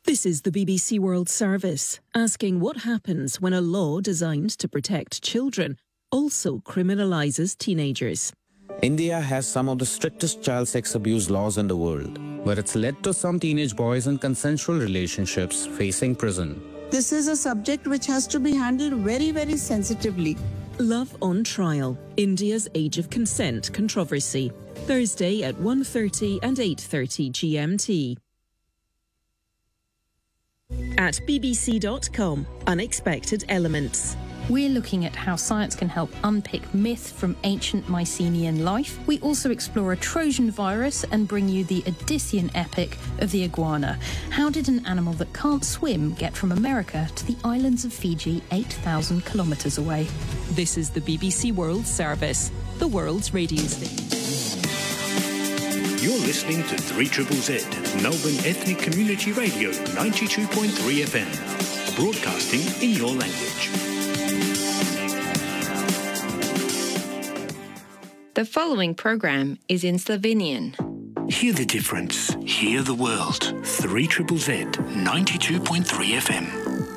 This is the BBC World Service, asking what happens when a law designed to protect children also criminalises teenagers. India has some of the strictest child sex abuse laws in the world, but it's led to some teenage boys in consensual relationships facing prison. This is a subject which has to be handled very, very sensitively. Love on Trial, India's Age of Consent controversy. Thursday at 1:30 and 8:30 GMT. At bbc.com, Unexpected Elements. We're looking at how science can help unpick myth from ancient Mycenaean life. We also explore a Trojan virus and bring you the Odyssean epic of the iguana. How did an animal that can't swim get from America to the islands of Fiji 8,000 kilometres away? This is the BBC World Service, the world's radio station. You're listening to 3ZZZ, Melbourne Ethnic Community Radio 92.3 FM, broadcasting in your language. The following program is in Slovenian. Hear the difference. Hear the world. 3ZZZ, 92.3 FM.